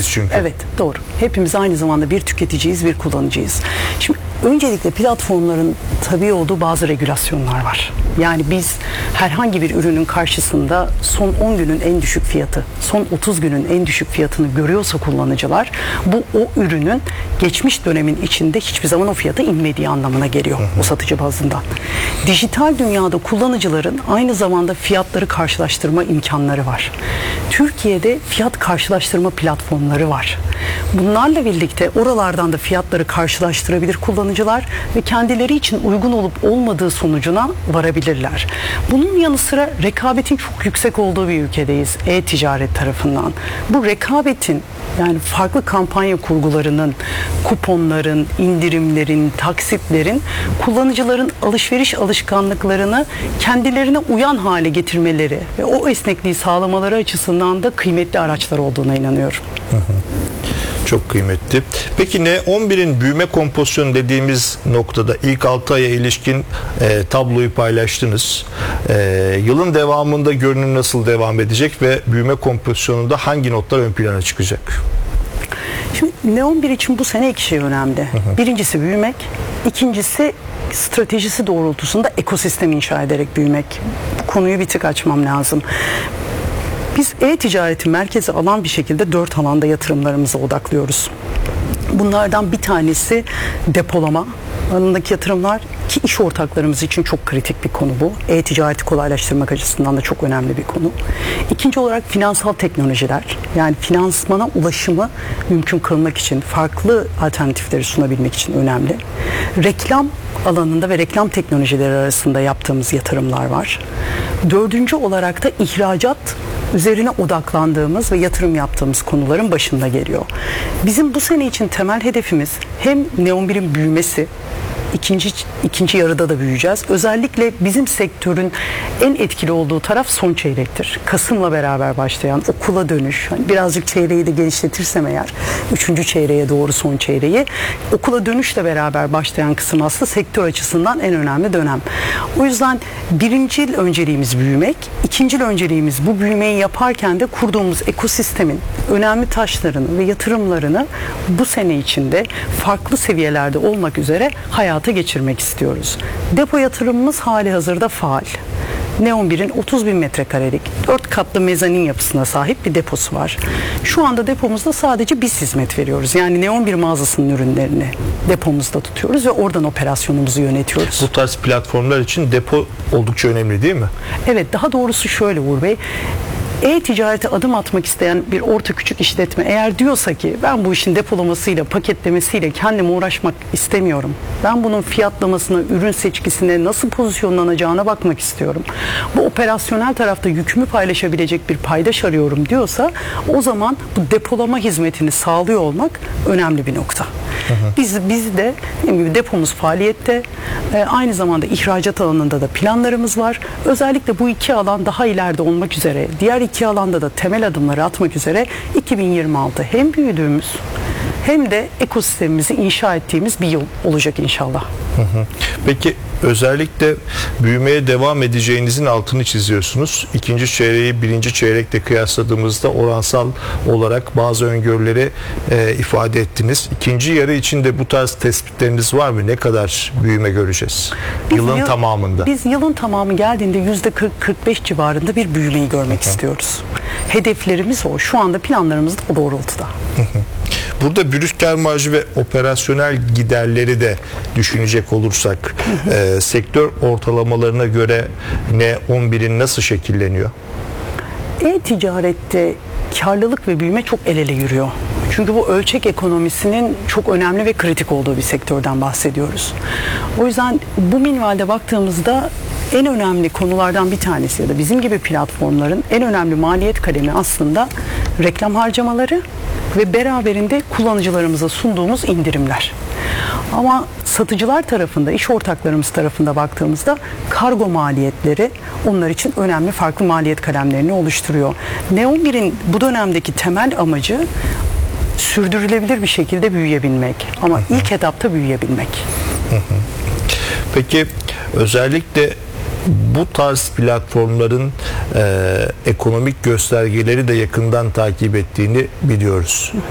biz çünkü. Evet, doğru. Hepimiz aynı zamanda bir tüketiciyiz, bir kullanıcıyız. Şimdi öncelikle platformların tabii olduğu bazı regülasyonlar var. Yani biz herhangi bir ürünün karşısında son 10 günün en düşük fiyatı, son 30 günün en düşük fiyatını görüyorsa kullanıcılar, bu o ürünün geçmiş dönemin içinde hiçbir zaman o fiyata inmediği anlamına geliyor o satıcı bazından. Dijital dünyada kullanıcıların aynı zamanda fiyatları karşılaştırma imkanları var. Türkiye'de fiyat karşılaştırma platformları var. Bunlarla birlikte oralardan da fiyatları karşılaştırabilir kullanıcılar ve kendileri için uygun olup olmadığı sonucuna varabilirler. Bunun yanı sıra rekabetin çok yüksek olduğu bir ülkedeyiz e-ticaret tarafından. Bu rekabetin, yani farklı kampanya kurgularının, kuponların, indirimlerin, taksitlerin kullanıcıların alışveriş alışkanlıklarını kendilerine uyan hale getirmeleri ve o esnekliği sağlamaları açısından da kıymetli araçlar olduğuna inanıyorum. Çok kıymetli. Peki N11'in büyüme kompozisyonu dediğimiz noktada ilk 6 aya ilişkin tabloyu paylaştınız. Yılın devamında görünüm nasıl devam edecek ve büyüme kompozisyonunda hangi notlar ön plana çıkacak? Şimdi N11 için bu sene iki şey önemli. Birincisi büyümek, ikincisi stratejisi doğrultusunda ekosistem inşa ederek büyümek. Bu konuyu bir tık açmam lazım. Biz e-ticareti merkeze alan bir şekilde 4 alanda yatırımlarımıza odaklıyoruz. Bunlardan bir tanesi depolama alanındaki yatırımlar, ki iş ortaklarımız için çok kritik bir konu bu. E-ticareti kolaylaştırmak açısından da çok önemli bir konu. İkinci olarak finansal teknolojiler, yani finansmana ulaşımı mümkün kılmak için, farklı alternatifleri sunabilmek için önemli. Reklam alanında ve reklam teknolojileri arasında yaptığımız yatırımlar var. Dördüncü olarak da ihracat üzerine odaklandığımız ve yatırım yaptığımız konuların başında geliyor. Bizim bu sene için temel hedefimiz hem N11'in büyümesi, ikinci yarıda da büyüyeceğiz. Özellikle bizim sektörün en etkili olduğu taraf son çeyrektir. Kasım'la beraber başlayan okula dönüş, hani birazcık çeyreği de genişletirsem eğer, 3. çeyreğe doğru son çeyreği, okula dönüşle beraber başlayan kısım aslında sektör açısından en önemli dönem. O yüzden birincil önceliğimiz büyümek, ikincil önceliğimiz bu büyümeyi yaparken de kurduğumuz ekosistemin önemli taşlarını ve yatırımlarını bu sene içinde farklı seviyelerde olmak üzere hayata geçirmek istiyoruz. Depo yatırımımız hali hazırda faal. N11'in 30 bin metrekarelik 4 katlı mezanin yapısına sahip bir deposu var. Şu anda depomuzda sadece biz hizmet veriyoruz. Yani N11 mağazasının ürünlerini depomuzda tutuyoruz ve oradan operasyonumuzu yönetiyoruz. Bu tarz platformlar için depo oldukça önemli değil mi? Evet, daha doğrusu şöyle Uğur Bey, e-ticarete adım atmak isteyen bir orta küçük işletme eğer diyorsa ki ben bu işin depolamasıyla, paketlemesiyle kendim uğraşmak istemiyorum, ben bunun fiyatlamasına, ürün seçkisine, nasıl pozisyonlanacağına bakmak istiyorum, bu operasyonel tarafta yükümü paylaşabilecek bir paydaş arıyorum diyorsa, o zaman bu depolama hizmetini sağlıyor olmak önemli bir nokta. Biz de dediğim gibi depomuz faaliyette, aynı zamanda ihracat alanında da planlarımız var. Özellikle bu iki alan daha ileride olmak üzere, diğer iki alanda da temel adımları atmak üzere 2026 hem büyüdüğümüz hem de ekosistemimizi inşa ettiğimiz bir yıl olacak inşallah. Peki özellikle büyümeye devam edeceğinizin altını çiziyorsunuz. İkinci çeyreği birinci çeyrekle kıyasladığımızda oransal olarak bazı öngörüleri ifade ettiniz. İkinci yarı için de bu tarz tespitleriniz var mı? Ne kadar büyüme göreceğiz? Yılın tamamında. Biz yılın tamamı geldiğinde %40-45 civarında bir büyümeyi görmek istiyoruz. Hedeflerimiz o. Şu anda planlarımız da o doğrultuda. Burada brüt kâr marjı ve operasyonel giderleri de düşünecek olursak sektör ortalamalarına göre N11'in nasıl şekilleniyor? E-ticarette karlılık ve büyüme çok el ele yürüyor. Çünkü bu ölçek ekonomisinin çok önemli ve kritik olduğu bir sektörden bahsediyoruz. O yüzden bu minvalde baktığımızda en önemli konulardan bir tanesi ya da bizim gibi platformların en önemli maliyet kalemi aslında reklam harcamaları ve beraberinde kullanıcılarımıza sunduğumuz indirimler. Ama satıcılar tarafında, iş ortaklarımız tarafında baktığımızda kargo maliyetleri onlar için önemli farklı maliyet kalemlerini oluşturuyor. N11'in bu dönemdeki temel amacı sürdürülebilir bir şekilde büyüyebilmek. Ama ilk etapta büyüyebilmek. Peki özellikle bu tarz platformların ekonomik göstergeleri de yakından takip ettiğini biliyoruz.